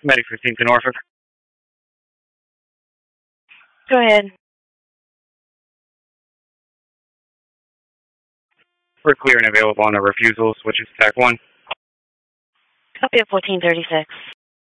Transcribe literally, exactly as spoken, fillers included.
Medic fifteen to Norfolk. Go ahead. We're clear and available on the refusal, which is T A C one. Copy of fourteen thirty-six.